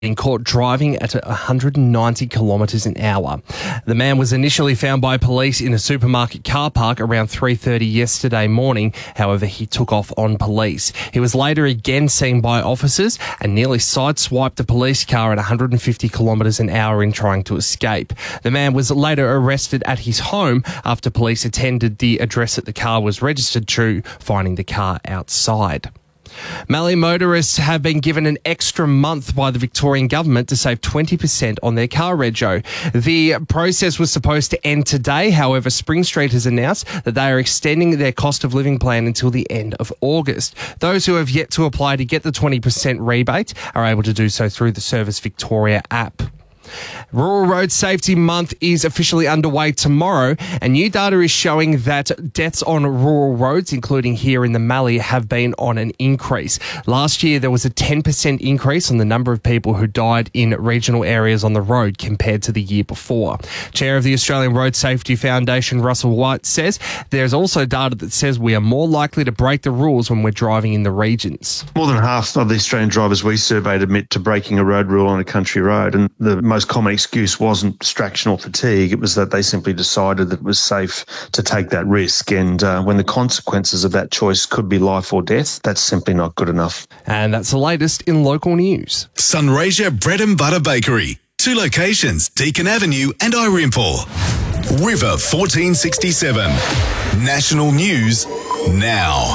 being caught driving at 190 kilometres an hour. The man was initially found by police in a supermarket car park around 3:30 yesterday morning. However, he took off on police. He was later again seen by officers and nearly sideswiped a police car at 150 kilometres an hour in trying to escape. The man was later arrested at his home after police attended the address that the car was registered to, finding the car outside. Mallee motorists have been given an extra month by the Victorian government to save 20% on their car rego. The process was supposed to end today. However, Spring Street has announced that they are extending their cost of living plan until the end of August. Those who have yet to apply to get the 20% rebate are able to do so through the Service Victoria app. Rural Road Safety Month is officially underway tomorrow, and new data is showing that deaths on rural roads, including here in the Mallee, have been on an increase. Last year, there was a 10% increase on the number of people who died in regional areas on the road compared to the year before. Chair of the Australian Road Safety Foundation, Russell White, says there's also data that says we are more likely to break the rules when we're driving in the regions. More than half of the Australian drivers we surveyed admit to breaking a road rule on a country road, and the most common excuse wasn't distraction or fatigue. It was that they simply decided that it was safe to take that risk. And when the consequences of that choice could be life or death, that's simply not good enough. And that's the latest in local news. Sunraysia Bread and Butter Bakery. 2 locations, Deakin Avenue and Irene-Paul. River 1467. National news now.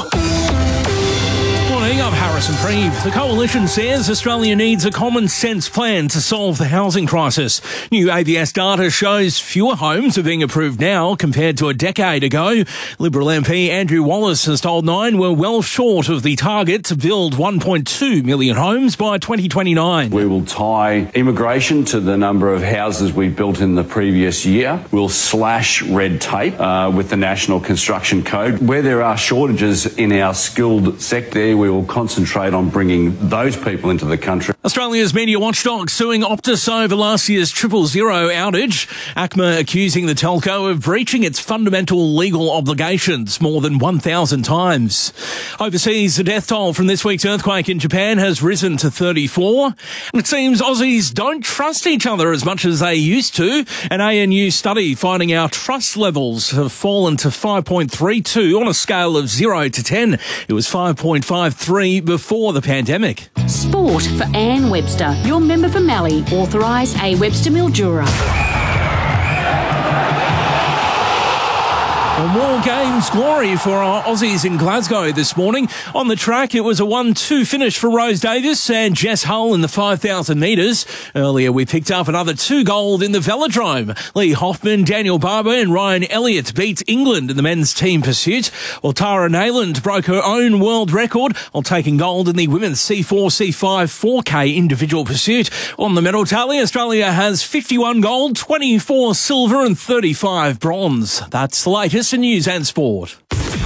I'm Harrison Preeve. The Coalition says Australia needs a common sense plan to solve the housing crisis. New ABS data shows fewer homes are being approved now compared to a decade ago. Liberal MP Andrew Wallace has told Nine we're well short of the target to build 1.2 million homes by 2029. We will tie immigration to the number of houses we built in the previous year. We'll slash red tape with the National Construction Code. Where there are shortages in our skilled sector, we will concentrate on bringing those people into the country. Australia's media watchdog suing Optus over last year's 000 outage. ACMA accusing the telco of breaching its fundamental legal obligations more than 1,000 times. Overseas, the death toll from this week's earthquake in Japan has risen to 34. And it seems Aussies don't trust each other as much as they used to. An ANU study finding our trust levels have fallen to 5.32 on a scale of 0 to 10. It was 5.53 before the pandemic. Sport for Anne Webster, your member for Mallee, authorised A. Webster Mildura. More Games glory for our Aussies in Glasgow this morning. On the track, it was a 1-2 finish for Rose Davis and Jess Hull in the 5,000 metres. Earlier, we picked up another 2 gold in the velodrome. Lee Hoffman, Daniel Barber and Ryan Elliott beat England in the men's team pursuit, while Tara Nayland broke her own world record while taking gold in the women's C4, C5, 4K individual pursuit. On the medal tally, Australia has 51 gold, 24 silver and 35 bronze. That's the latest in news and sport.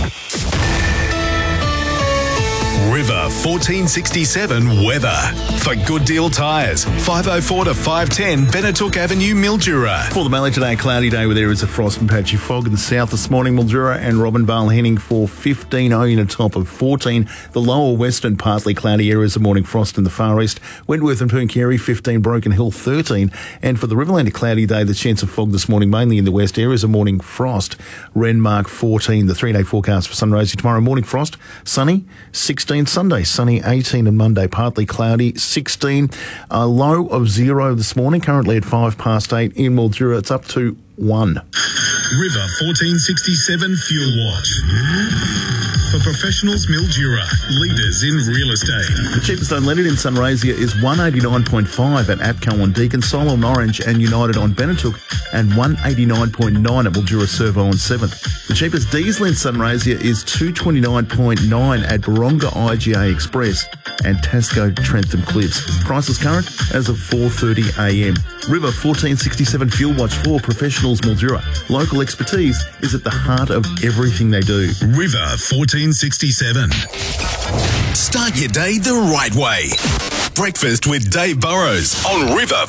River 1467 weather. For Good Deal Tyres, 504 to 510 Benetook Avenue, Mildura. For the Mallee today, a cloudy day with areas of frost and patchy fog in the south this morning. Mildura and Robinvale heading for 15, Owen a top of 14. The lower western partly cloudy areas of morning frost in the far east. Wentworth and Pooncarie 15, Broken Hill 13. And for the Riverland, a cloudy day, the chance of fog this morning mainly in the west. Areas of morning frost. Renmark 14. The 3-day forecast for Sunraysia tomorrow, morning frost, sunny 16. Sunday, sunny 18, and Monday, partly cloudy 16. A low of 0 this morning, currently at 8:05 in Mildura. It's up to 1. River 1467 Fuel Watch. For professionals, Mildura, leaders in real estate. The cheapest unleaded in Sunraysia is 189.5 at APCO on Deakin, Sol on Orange and United on Benetook, and 189.9 at Mildura Servo on 7th. The cheapest diesel in Sunraysia is 229.9 at Baronga IGA Express and Tasco Trentham Cliffs. Prices current as of 4:30am. River 1467 Fuel Watch for professionals, Mildura. Local expertise is at the heart of everything they do. River 1467. Start your day the right way. Breakfast with Dave Burrows on River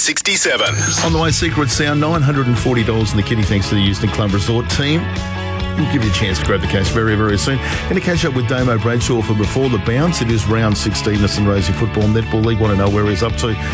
1467. On the way, Secret Sound, $940 in the kitty thanks to the Euston Club Resort team. We'll give you a chance to grab the cash very, very soon. Going to catch up with Damo Bradshaw for Before the Bounce. It is round 16 of St Rosie Football Netball League. Want to know where he's up to.